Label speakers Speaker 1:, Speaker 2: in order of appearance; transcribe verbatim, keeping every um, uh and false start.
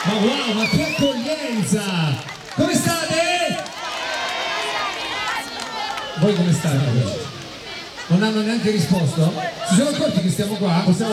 Speaker 1: Ma wow, ma che accoglienza! Come state? Voi come state? Non hanno neanche risposto? Si sono accorti che stiamo qua? Possiamo